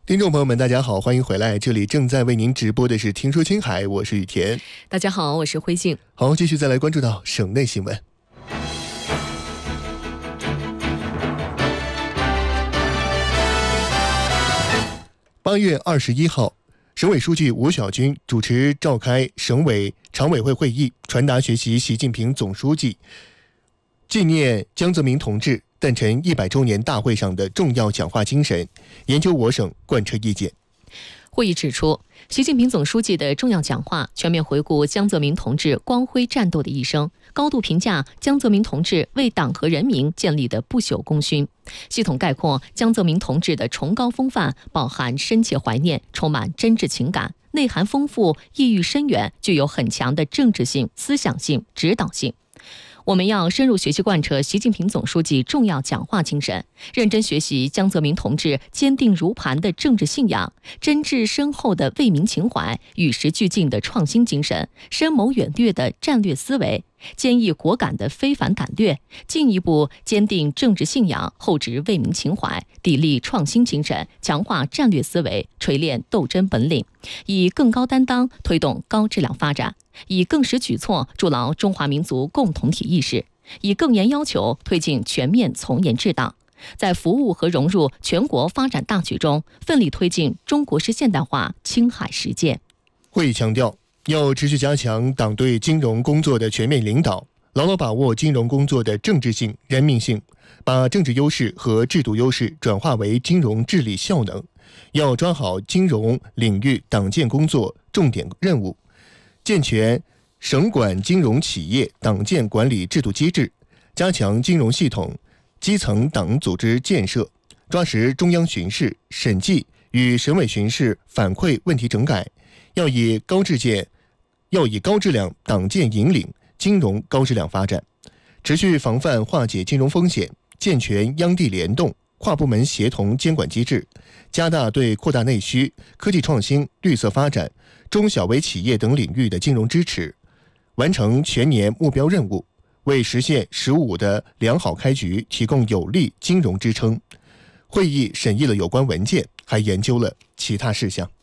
听众朋友们，大家好，欢迎回来，这里正在为您直播的是听说青海，我是雨田。 大家好，我是辉静。 好，继续再来关注到省内新闻。8月21号，省委书记吴晓军主持召开省委常委会会议，传达学习习近平总书记纪念江泽民同志诞辰100周年大会上的重要讲话精神，研究我省贯彻意见。 会议指出，习近平总书记的重要讲话全面回顾江泽民同志光辉战斗的一生，高度评价江泽民同志为党和人民建立的不朽功勋，系统概括江泽民同志的崇高风范，饱含深切怀念，充满真挚情感，内涵丰富，意蕴深远，具有很强的政治性、思想性、指导性。我们要深入学习贯彻习近平总书记重要讲话精神，认真学习江泽民同志坚定如磐的政治信仰、真挚深厚的为民情怀、与时俱进的创新精神、深谋远虑的战略思维、坚毅果敢的非凡胆略，进一步坚定政治信仰，厚植为民情怀，砥砺创新精神，强化战略思维，锤炼斗争本领，以更高担当推动高质量发展，以更实举措筑牢中华民族共同体意识，以更严要求推进全面从严治党，在服务和融入全国发展大局中，奋力推进中国式现代化青海实践。 会议强调，要持续加强党对金融工作的全面领导，牢牢把握金融工作的政治性、人民性，把政治优势和制度优势转化为金融治理效能。要抓好金融领域党建工作重点任务，健全省管金融企业党建管理制度机制，加强金融系统基层党组织建设，抓实中央巡视、审计与省委巡视反馈问题整改，要以高质量党建引领金融高质量发展，持续防范化解金融风险，健全央地联动、跨部门协同监管机制，加大对扩大内需、科技创新、绿色发展、中小微企业等领域的金融支持，完成全年目标任务，为实现“十五”的良好开局提供有力金融支撑。会议审议了有关文件，还研究了其他事项。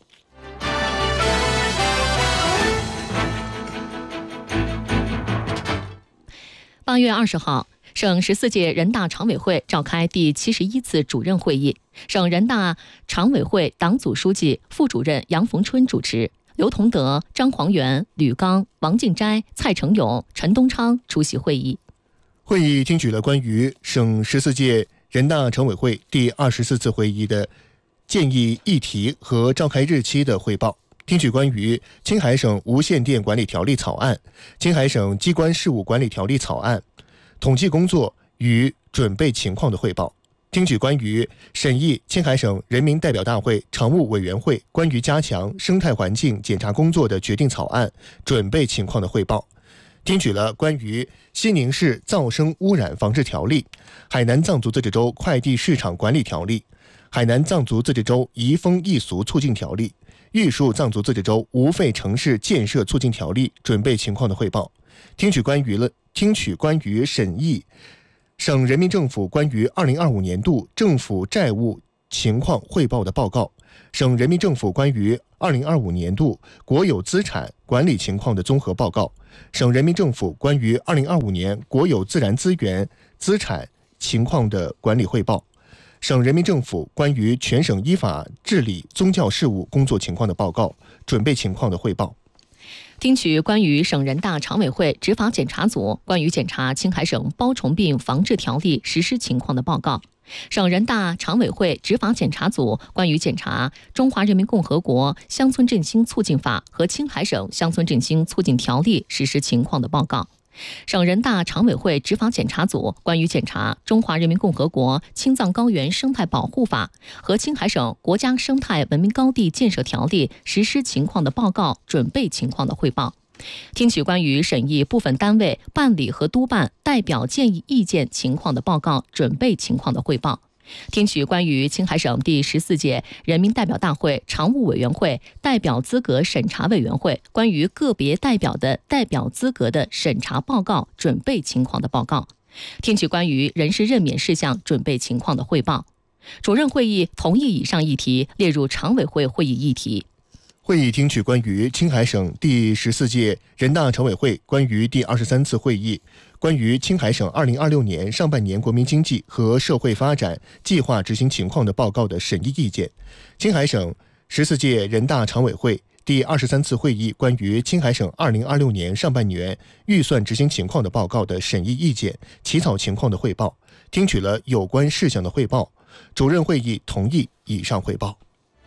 8月20号，省14届人大常委会召开第71次主任会议，省人大常委会党组书记、副主任杨逢春主持，刘同德、张煌元、吕刚、王敬斋、蔡成勇、陈东昌出席会议。 会议听取了关于省14届人大常委会第24次会议的建议议题和召开日期的汇报，听取关于青海省无线电管理条例草案、青海省机关事务管理条例草案统计工作与准备情况的汇报，听取关于审议青海省人民代表大会常务委员会关于加强生态环境检查工作的决定草案准备情况的汇报，听取了关于西宁市噪声污染防治条例、海南藏族自治州快递市场管理条例、海南藏族自治州移风易俗促进条例、玉树藏族自治州无废城市建设促进条例准备情况的汇报，听取关于审议省人民政府关于2025年度政府债务情况汇报的报告，省人民政府关于2025年度国有资产管理情况的综合报告，省人民政府关于2025年国有自然资源资产情况的管理汇报，省人民政府关于全省依法治理宗教事务工作情况的报告准备情况的汇报， 听取关于省人大常委会执法检查组关于检查青海省包虫病防治条例实施情况的报告，省人大常委会执法检查组关于检查中华人民共和国乡村振兴促进法和青海省乡村振兴促进条例实施情况的报告，省人大常委会执法检查组关于检查中华人民共和国青藏高原生态保护法和青海省国家生态文明高地建设条例实施情况的报告准备情况的汇报，听取关于审议部分单位办理和督办代表建议意见情况的报告准备情况的汇报，听取关于青海省第14届人民代表大会常务委员会代表资格审查委员会关于个别代表的代表资格的审查报告准备情况的报告，听取关于人事任免事项准备情况的汇报， 主任会议同意以上议题列入常委会会议议题。 会议听取关于青海省第14届人大常委会关于第23次会议关于青海省2026年上半年国民经济和社会发展计划执行情况的报告的审议意见，青海省14届人大常委会第23次会议关于青海省2026年上半年预算执行情况的报告的审议意见起草情况的汇报，听取了有关事项的汇报，主任会议同意以上汇报。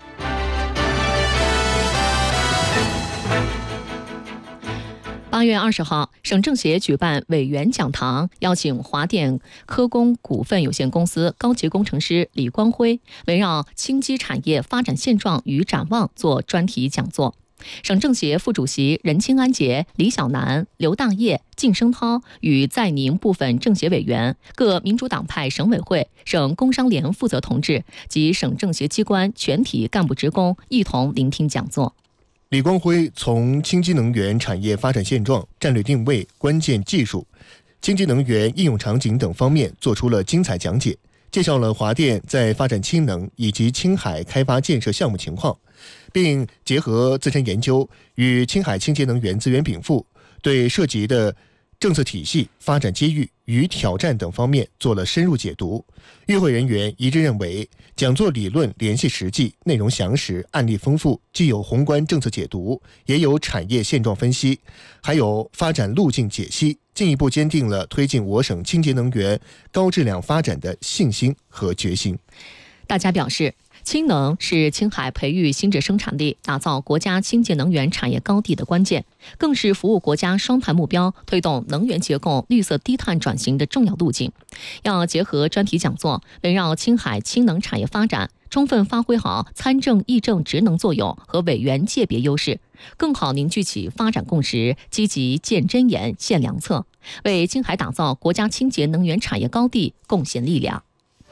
8月20号，省政协举办委员讲堂，邀请华电科工股份有限公司高级工程师李光辉围绕轻机产业发展现状与展望做专题讲座。省政协副主席任清安杰、李小南、刘大业、靳声涛与在宁部分政协委员、各民主党派省委会、省工商联负责同志及省政协机关全体干部职工一同聆听讲座。 李光辉从清机能源产业发展现状、战略定位、关键技术、清机能源应用场景等方面做出了精彩讲解，介绍了华电在发展氢能以及青海开发建设项目情况，并结合自身研究与青海清洁能源资源禀赋，对涉及的政策体系、发展机遇与挑战等方面做了深入解读。与会人员一致认为，讲座理论联系实际，内容详实，案例丰富，既有宏观政策解读，也有产业现状分析，还有发展路径解析，进一步坚定了推进我省清洁能源高质量发展的信心和决心。 大家表示，氢能是青海培育新质生产力、打造国家清洁能源产业高地的关键，更是服务国家双碳目标、推动能源结构绿色低碳转型的重要路径。要结合专题讲座，围绕青海氢能产业发展，充分发挥好参政议政职能作用和委员界别优势，更好凝聚起发展共识，积极建真言、献良策，为青海打造国家清洁能源产业高地贡献力量。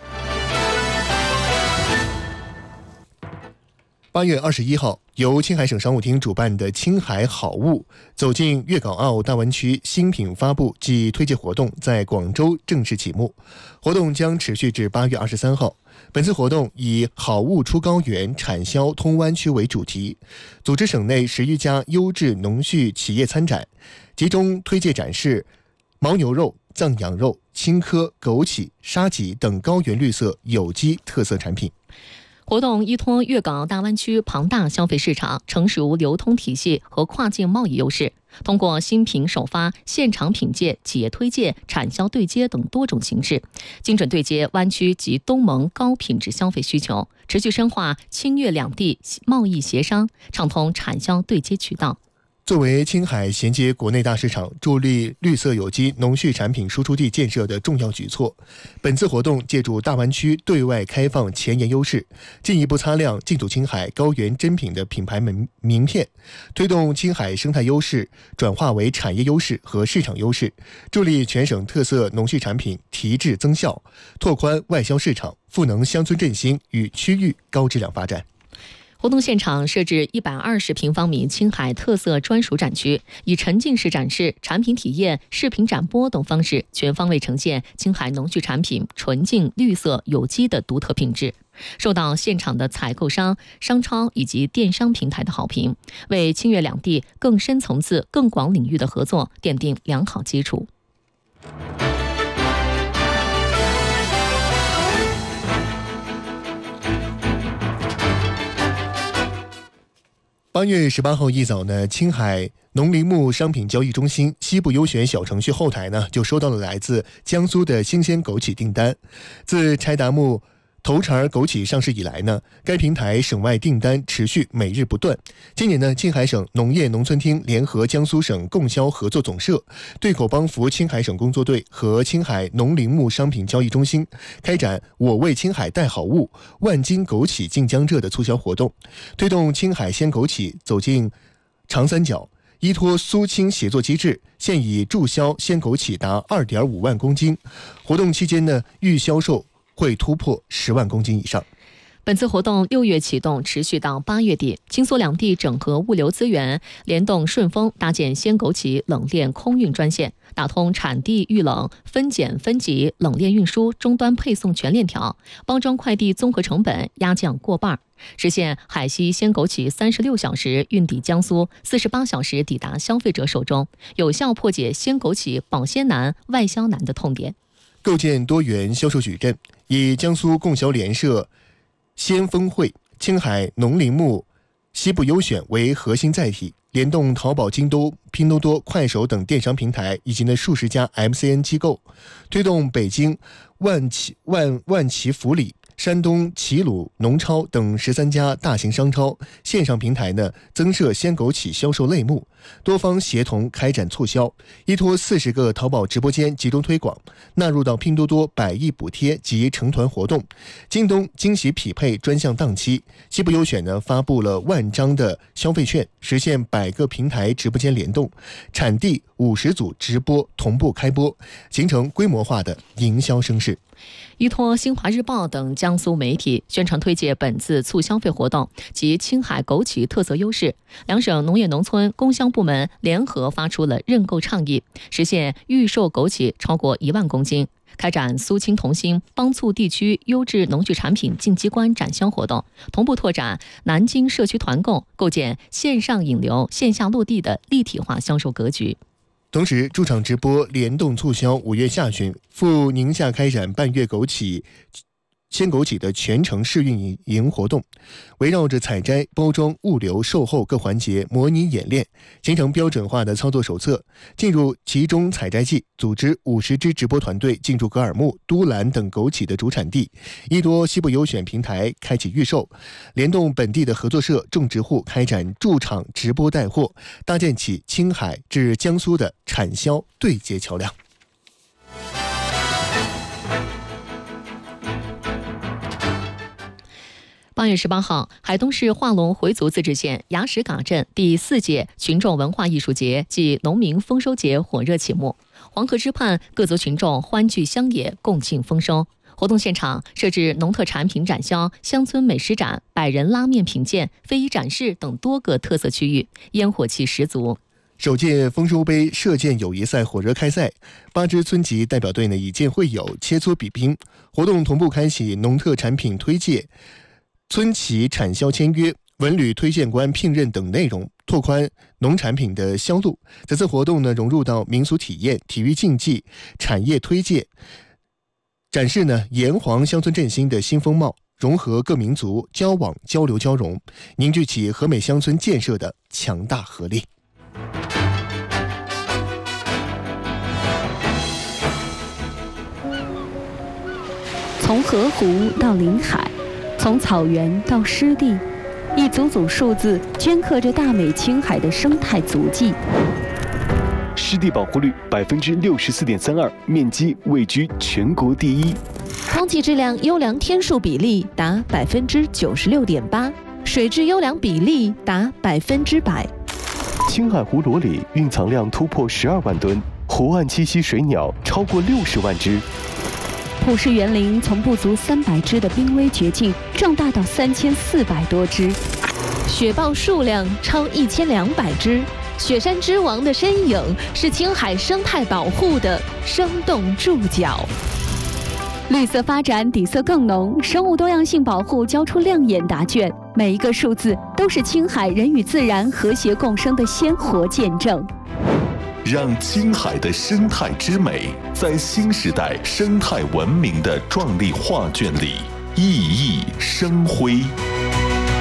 8月21号，由青海省商务厅主办的青海好物走进粤港澳大湾区新品发布暨推介活动在广州正式启幕，活动将持续至8月23号。本次活动以好物出高原，产销通湾区为主题，组织省内10余家优质农畜企业参展，集中推介展示牦牛肉、藏羊肉、青稞、枸杞、沙棘等高原绿色有机特色产品。 活动依托粤港澳大湾区庞大消费市场、成熟流通体系和跨境贸易优势，通过新品首发、现场品鉴、企业推介、产销对接等多种形式，精准对接湾区及东盟高品质消费需求，持续深化青粤两地贸易协商，畅通产销对接渠道。 作为青海衔接国内大市场、助力绿色有机农畜产品输出地建设的重要举措，本次活动借助大湾区对外开放前沿优势，进一步擦亮进驻青海高原珍品的品牌名片，推动青海生态优势转化为产业优势和市场优势，助力全省特色农畜产品提质增效，拓宽外销市场，赋能乡村振兴与区域高质量发展。 活动现场设置120平方米青海特色专属展区，以沉浸式展示、产品体验、视频展播等方式，全方位呈现青海农畜产品纯净、绿色、有机的独特品质，受到现场的采购商、商超以及电商平台的好评，为青粤两地更深层次、更广领域的合作奠定良好基础。 8月18号一早呢，青海农林牧商品交易中心西部优选小程序后台呢，就收到了来自江苏的新鲜枸杞订单。自柴达木头茬枸杞上市以来呢，该平台省外订单持续每日不断。今年呢，青海省农业农村厅联合江苏省供销合作总社、对口帮扶青海省工作队和青海农林牧商品交易中心开展“我为青海带好物，万斤枸杞进江浙”的促销活动，推动青海鲜枸杞走进长三角。依托苏青协作机制，现已注销鲜枸杞达2.5万公斤。活动期间呢，预销售会突破10万公斤以上。 本次活动6月启动，持续到8月底。青苏两地整合物流资源，联动顺丰搭建鲜枸杞冷链空运专线，打通产地预冷、分拣分级、冷链运输、终端配送全链条，包装快递综合成本压降过半，实现海西鲜枸杞36小时运抵江苏，48小时抵达消费者手中，有效破解鲜枸杞保鲜难、外销难的痛点。 构建多元销售矩阵，以江苏供销联社、先锋汇、青海农林牧、西部优选为核心载体，联动淘宝、京东、拼多多、快手等电商平台以及数十家 MCN 机构，推动北京万旗福里、山东齐鲁农超等13家大型商超线上平台增设鲜枸杞销售类目，多方协同开展促销，依托40个淘宝直播间集中推广，纳入到拼多多100亿补贴及成团活动，京东惊喜匹配专项档期，西部优选发布了10000张的消费券，实现100个平台直播间联动，产地50组直播同步开播，形成规模化的营销声势。 依托新华日报等江苏媒体宣传推介本次促消费活动及青海枸杞特色优势，两省农业农村工商部门联合发出了认购倡议，实现预售枸杞超过1万公斤，开展苏青同心帮促地区优质农具产品进机关展销活动，同步拓展南京社区团购，构建线上引流、线下落地的立体化销售格局。 同时，驻场直播联动促销5月下旬赴宁夏开展半月鲜枸杞的全程试运营活动，围绕着采摘、包装、物流、售后各环节模拟演练，形成标准化的操作手册。进入集中采摘季，组织50支直播团队进驻格尔木、都兰等枸杞的主产地，依托西部优选平台开启预售，联动本地的合作社、种植户开展驻场直播带货，搭建起青海至江苏的产销对接桥梁。 8月18号，海东市化龙回族自治县牙石嘎镇第4届群众文化艺术节暨农民丰收节火热启幕。黄河之畔，各族群众欢聚乡野，共庆丰收。活动现场设置农特产品展销、乡村美食展、100人拉面品鉴、非遗展示等多个特色区域，烟火气十足。 首届丰收杯射箭友谊赛火热开赛，8支村级代表队以剑会友、切磋比拼。活动同步开启农特产品推介、村企产销签约、文旅推荐官聘任等内容，拓宽农产品的销路。此次活动融入到民俗体验、体育竞技、产业推介，展示炎黄乡村振兴的新风貌，融合各民族交往交流交融，凝聚起和美乡村建设的强大合力。 从河湖到临海，从草原到湿地，一组组数字镌刻着大美青海的生态足迹。 湿地保护率64.32%，面积位居全国第一。 空气质量优良天数比例达96.8%，水质优良比例达100%。 青海湖裸里蕴藏量突破12万吨，湖岸栖息水鸟超过60万只。 普氏园林从不足300只的濒危绝境壮大到3400多只， 雪豹数量超1200只，雪山之王的身影是青海生态保护的生动注脚。 绿色发展底色更浓，生物多样性保护交出亮眼答卷，每一个数字都是青海人与自然和谐共生的鲜活见证。 让青海的生态之美在新时代生态文明的壮丽画卷里熠熠生辉。